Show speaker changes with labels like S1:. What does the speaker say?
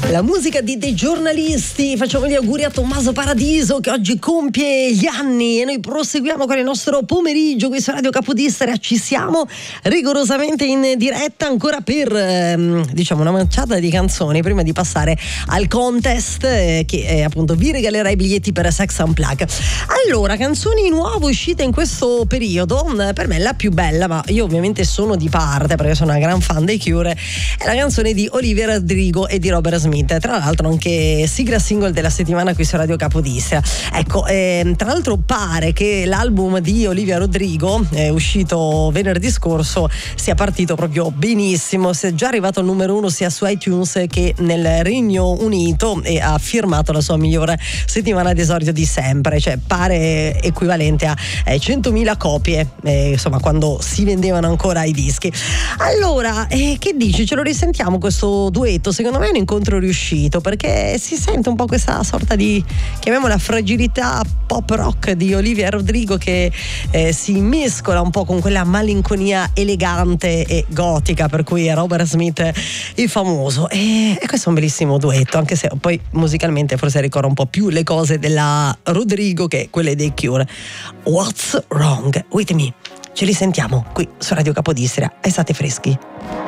S1: La musica dei giornalisti. Facciamo gli auguri a Tommaso Paradiso che oggi compie gli anni e noi proseguiamo con il nostro pomeriggio qui su Radio Capodistria. Ci siamo rigorosamente in diretta ancora per diciamo una manciata di canzoni prima di passare al contest che appunto vi regalerà i biglietti per Sex Unplugged. Allora, canzoni nuove uscite in questo periodo, per me la più bella, ma io ovviamente sono di parte perché sono una gran fan dei Cure, è la canzone di Olivia Rodrigo e di Robert Smith, tra l'altro anche sigla single della settimana qui su Radio Capodistria. Ecco, tra l'altro pare che l'album di Olivia Rodrigo uscito venerdì scorso sia partito proprio benissimo, sia già arrivato al numero 1 sia su iTunes che nel Regno Unito e ha firmato la sua migliore settimana d'esordio di sempre, cioè pare equivalente a 100.000 copie, insomma, quando si vendevano ancora i dischi. Allora, che dici? Ce lo risentiamo questo duetto? Secondo me è un incontro riuscito perché si sente un po' questa sorta di, chiamiamola, fragilità pop rock di Olivia Rodrigo che si mescola un po' con quella malinconia elegante e gotica per cui è Robert Smith il famoso, e questo è un bellissimo duetto, anche se poi musicalmente forse ricorda un po' più le cose della Rodrigo che quelle dei Cure. What's Wrong With Me? Ce li sentiamo qui su Radio Capodistria, estate freschi.